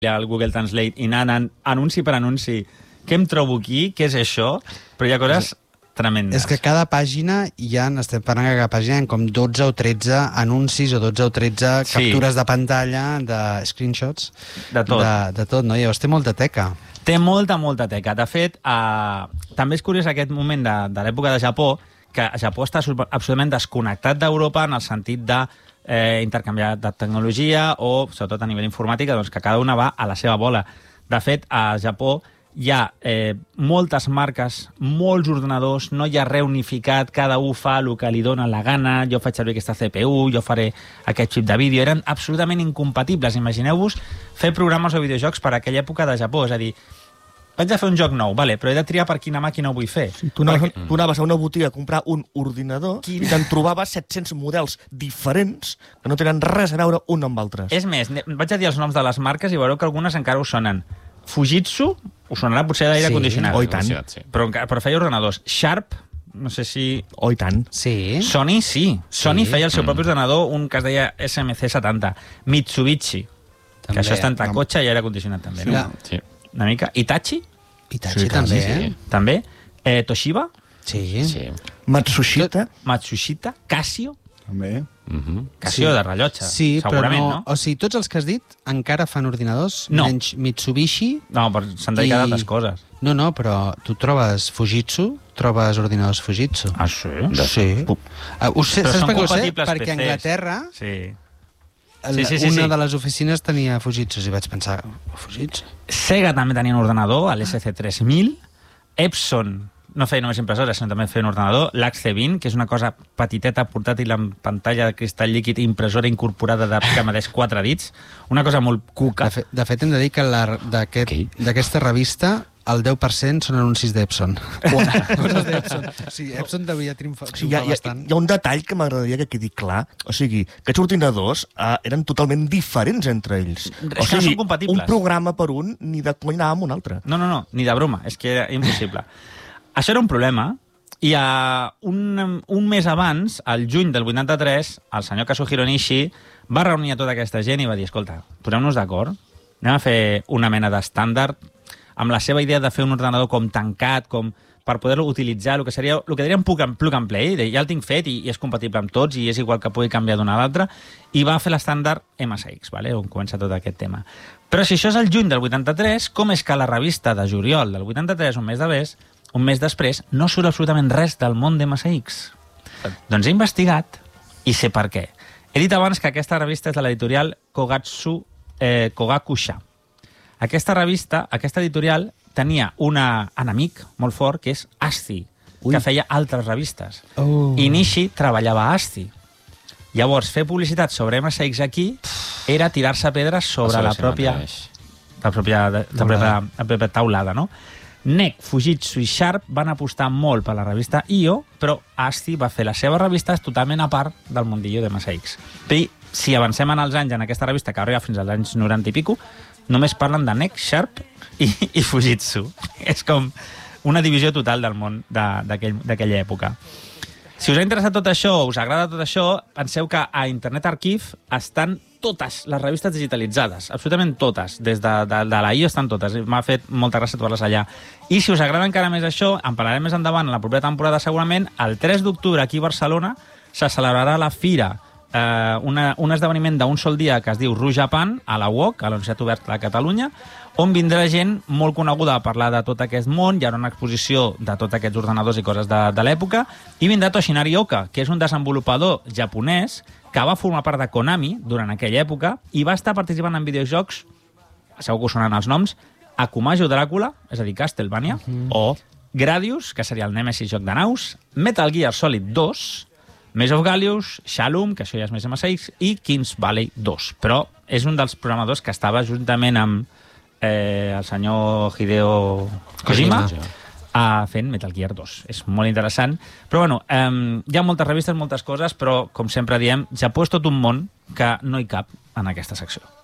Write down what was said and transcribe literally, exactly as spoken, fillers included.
al Google Translate i anant anunci per anunci. Què em trobo aquí? Què és això? Però hi ha coses tremendes. És que cada pàgina hi ha, estem parlant que cada pàgina hi ha com dotze o tretze anuncis o dotze o tretze Sí. captures de pantalla, de screenshots. De tot. De, de tot, no? Llavors té molta teca. Té molta, molta teca. De fet, eh, també és curiós aquest moment de, de l'època de Japó, que Japó està absolutament desconnectat d'Europa en el sentit de eh, intercanviar de tecnologia o, sobretot a nivell informàtica, doncs que cada una va a la seva bola. De fet, a Japó hi ha eh, moltes marques, molts ordenadors, no hi ha res unificat, cada un fa el que li dona la gana, jo faig servir aquesta C P U, jo faré aquest xip de vídeo, eren absolutament incompatibles. Imagineu-vos fer programes o videojocs per a aquella època de Japó, és a dir, vaig a fer un joc nou, vale, però he de triar per quina màquina ho vull fer. Sí, tu, anaves, tu anaves a una botiga a comprar un ordinador Quin... i te'n trobaves set-cents models diferents que no tenen res a veure un amb altres. És més, vaig a dir els noms de les marques i veureu que algunes encara us sonen. Fujitsu, us sonarà potser d'aire Sí. condicionat. Oh, i tant. Sí. Però, encara- però feia ordenadors. Sharp, no sé si... Oh, i tant. Sí. Sony, sí. Sony Sí. feia el seu propi ordenador, un que es deia S M C setanta. Mitsubishi, També. que això està entre cotxe i aire condicionat, també, no? Ja. Sí. Una mica. Itachi, Itachi Sí, també, sí, eh? sí. també. Eh, Toshiba, Sí. Sí. Matsushita. Matsushita, Casio. També. Mhm. Casio Sí. de rellotge, Sí, però segurament, no, no? O sigui, tots els que has dit encara fan ordinadors, No. menys Mitsubishi. No, però s'han dedicat a I- altres coses. No, no, però tu trobes Fujitsu, trobes ordinadors Fujitsu. Ah, sí? Sí. Uh, ho sé, Però saps són per què ho sé? compatibles Perquè P Cs. a Anglaterra Sí. la, Sí, sí, sí, una sí. de les oficines tenia Fujitsu i vaig pensar, Fujitsu? Sega també tenia un ordenador, l'S C tres mil. Epson no feia només impressores, sinó també feia un ordenador. L'H C vint, que és una cosa petiteta, portàtil amb pantalla de cristall líquid, impressora incorporada de, que medeix quatre dits. Una cosa molt cuca. De, fe, de fet, hem de dir que la- d'aquest- Què? d'aquesta revista el deu per cent són anuncis d'Epson. Coses d'Epson. O sigui, Epson devia triomfar, O sigui, hi, ha, triomfar hi, ha, bastant. hi ha un detall que m'agradaria que quedi clar. O sigui, aquests ordinadors eh, eren totalment diferents entre ells. És O que no sigui, són compatibles. un programa per un, ni de cony anava amb un altre. No, no, no, ni de broma, és que era impossible. Això era un problema, i a un, un mes abans, al juny del vuitanta-tres, el senyor Kazuhiro Nishi va reunir a tota aquesta gent i va dir, escolta, posem-nos d'acord, anem a fer una mena d'estàndard amb la seva idea de fer un ordenador com tancat, com per poder-lo utilitzar, el que seria el que diríem plug and, plug and play, de, ja el tinc fet i, i és compatible amb tots i és igual que pugui canviar d'una a l'altra, i va fer l'estàndard M S X, vale? On comença tot aquest tema. Però si això és el juny del vuitanta-tres, com és que a la revista de juliol del vuitanta-tres, un mes de més, un mes després, no surt absolutament res del món d'M S X? Doncs he investigat i sé per què. He dit abans que aquesta revista és de l'editorial Kogatsu eh, Kogakusha. Aquesta revista, aquesta editorial, tenia un enemic molt fort, que és ASCII, Ui. que feia altres revistes. Oh. I Nishi treballava a ASCII. Llavors, fer publicitat sobre M S X aquí era tirar-se pedres sobre Això la sí pròpia, mateix. la pròpia, la pròpia, la pròpia taulada, no? N E C, Fujitsu i Sharp van apostar molt per la revista I O, però ASCII va fer les seves revistes totalment a part del mundillo d'M S X. I si avancem en els anys en aquesta revista, que arriba fins als anys noranta i pico, només parlen de N E C, Sharp i, i Fujitsu. És com una divisió total del món de- d'aquell- d'aquella època. Si us ha interessat tot això, us agrada tot això, penseu que a Internet Archive estan totes les revistes digitalitzades, absolutament totes, des de, de, de la I O estan totes, m'ha fet molta gràcia trobar-les allà. I si us agrada encara més això, en parlarem més endavant, en la propera temporada segurament, el tres d'octubre aquí a Barcelona se celebrarà la Fira, eh, una, un esdeveniment d'un sol dia que es diu Ru Japan, a la U O C, a la Universitat Oberta de Catalunya, on vindrà gent molt coneguda a parlar de tot aquest món, hi haurà una exposició de tots aquests ordenadors i coses de, de l'època, i vindrà Toshinari Oka, que és un desenvolupador japonès que va formar part de Konami durant aquella època i va estar participant en videojocs, segur que us sonen els noms, Akumajo Dràcula, és a dir, Castlevania, mm-hmm. o Gradius, que seria el Nemesis joc de naus, Metal Gear Solid dos, Maze of Gallius, Shalom, que això ja és més M S X, i Kings Valley dos. Però és un dels programadors que estava juntament amb eh, el senyor Hideo Kojima, Kojima. a fent Metal Gear dos. És molt interessant. Però bueno, eh, hi ha moltes revistes, moltes coses, però com sempre diem, Japó és tot un món que no hi cap en aquesta secció.